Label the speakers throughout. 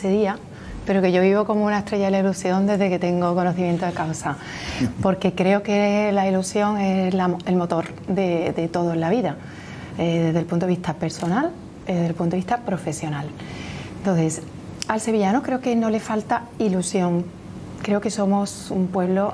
Speaker 1: ese día, pero que yo vivo como una estrella de la ilusión desde que tengo conocimiento de causa, porque creo que la ilusión es el motor de todo en la vida, desde el punto de vista personal, desde el punto de vista profesional. Entonces, al sevillano creo que no le falta ilusión. Creo que somos un pueblo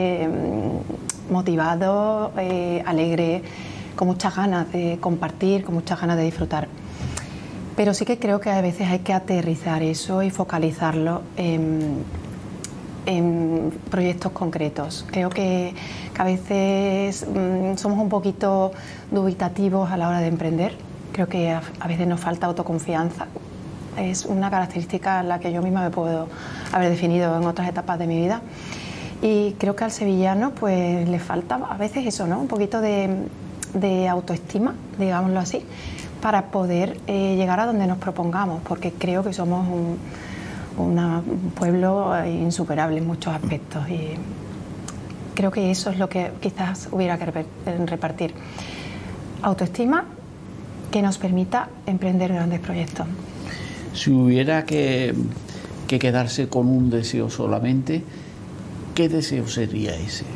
Speaker 1: motivado, alegre, con muchas ganas de compartir, con muchas ganas de disfrutar. Pero sí que creo que a veces hay que aterrizar eso y focalizarlo en proyectos concretos. Creo que a veces somos un poquito dubitativos a la hora de emprender. Creo que a veces nos falta autoconfianza. Es una característica en la que yo misma me puedo haber definido en otras etapas de mi vida. Y creo que al sevillano pues le falta a veces eso, ¿no? Un poquito de autoestima, digámoslo así, para poder llegar a donde nos propongamos, porque creo que somos un pueblo insuperable en muchos aspectos y creo que eso es lo que quizás hubiera que repartir. Autoestima que nos permita emprender grandes proyectos.
Speaker 2: Si hubiera que quedarse con un deseo solamente, ¿qué deseo sería ese?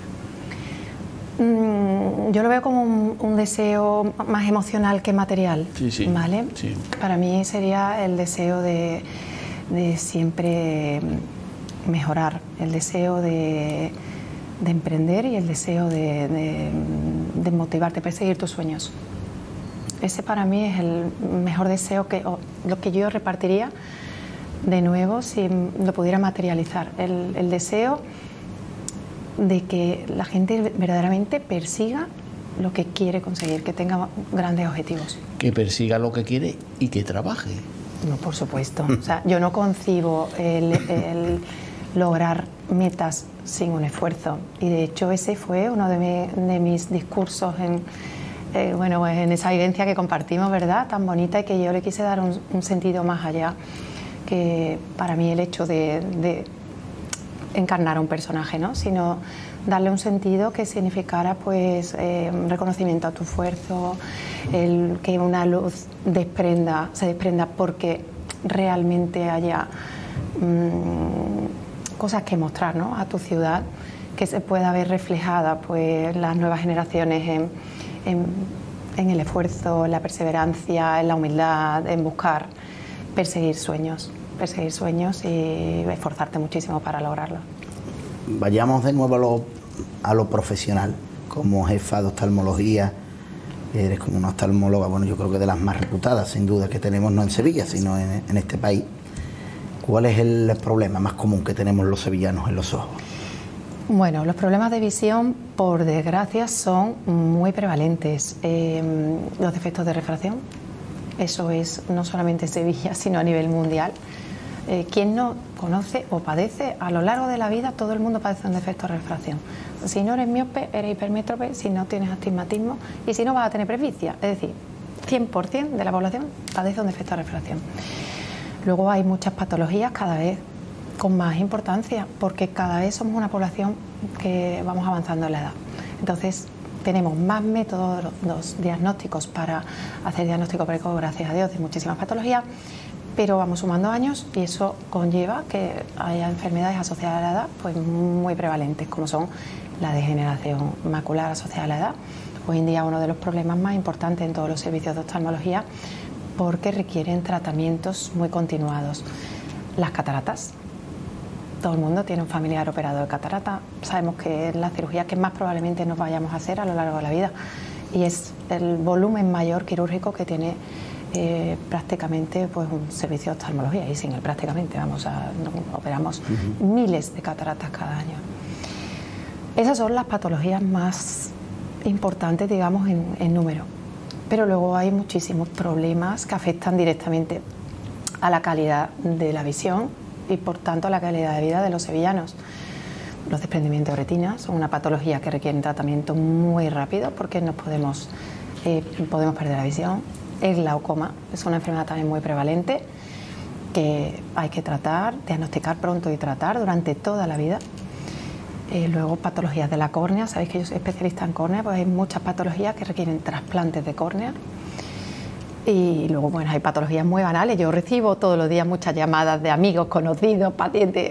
Speaker 1: Yo lo veo como un deseo más emocional que material,
Speaker 2: sí,
Speaker 1: ¿vale?
Speaker 2: Sí.
Speaker 1: Para mí sería el deseo de siempre mejorar, el deseo de emprender y el deseo de motivarte, perseguir tus sueños. Ese para mí es el mejor deseo, lo que yo repartiría de nuevo si lo pudiera materializar. El deseo de que la gente verdaderamente persiga lo que quiere conseguir, que tenga grandes objetivos.
Speaker 2: Que persiga lo que quiere y que trabaje.
Speaker 1: No, por supuesto. O sea, yo no concibo el lograr metas sin un esfuerzo. Y de hecho ese fue uno de mis discursos en esa vivencia que compartimos, ¿verdad? Tan bonita, y que yo le quise dar un sentido más allá, que para mí el hecho de encarnar a un personaje, ¿no? Sino darle un sentido que significara pues un reconocimiento a tu esfuerzo, el que una luz se desprenda porque realmente haya cosas que mostrar, ¿no? A tu ciudad, que se pueda ver reflejada pues las nuevas generaciones en el esfuerzo, en la perseverancia, en la humildad, en buscar, perseguir sueños y esforzarte muchísimo para lograrlo.
Speaker 3: Vayamos de nuevo a lo profesional. Como jefa de oftalmología, eres como una oftalmóloga, bueno, yo creo que de las más reputadas, sin duda, que tenemos no en Sevilla, sino en este país. ¿Cuál es el problema más común que tenemos los sevillanos en los ojos?
Speaker 1: Bueno, los problemas de visión, por desgracia, son muy prevalentes. Los defectos de refracción, eso es no solamente en Sevilla, sino a nivel mundial. ¿Quién no conoce o padece a lo largo de la vida? Todo el mundo padece un defecto de refracción. Si no eres miope, eres hipermétrope, si no tienes astigmatismo y si no vas a tener presbicia. Es decir, 100% de la población padece un defecto de refracción. Luego hay muchas patologías cada vez con más importancia, porque cada vez somos una población que vamos avanzando en la edad. Entonces, tenemos más métodos diagnósticos para hacer diagnóstico precoz, gracias a Dios, de muchísimas patologías, pero vamos sumando años y eso conlleva que haya enfermedades asociadas a la edad pues muy prevalentes, como son la degeneración macular asociada a la edad. Hoy en día uno de los problemas más importantes en todos los servicios de oftalmología, porque requieren tratamientos muy continuados. Las cataratas. Todo el mundo tiene un familiar operado de catarata. Sabemos que es la cirugía que más probablemente nos vayamos a hacer a lo largo de la vida y es el volumen mayor quirúrgico que tiene prácticamente pues un servicio de oftalmología, y sin él prácticamente operamos miles de cataratas cada año. Esas son las patologías más importantes, digamos, en número, pero luego hay muchísimos problemas que afectan directamente a la calidad de la visión y por tanto a la calidad de vida de los sevillanos. Los desprendimientos de retina son una patología que requiere un tratamiento muy rápido porque podemos perder la visión. El glaucoma es una enfermedad también muy prevalente que hay que tratar, diagnosticar pronto y tratar durante toda la vida. Luego patologías de la córnea, sabéis que yo soy especialista en córnea, pues hay muchas patologías que requieren trasplantes de córnea. Y luego, bueno, hay patologías muy banales. Yo recibo todos los días muchas llamadas de amigos, conocidos, pacientes.